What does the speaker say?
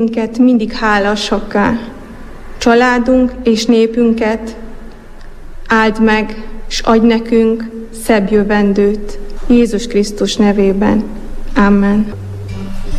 minket mindig hálásakká. Családunk és népünket áld meg, s adj nekünk szebb jövendőt. Jézus Krisztus nevében. Amen.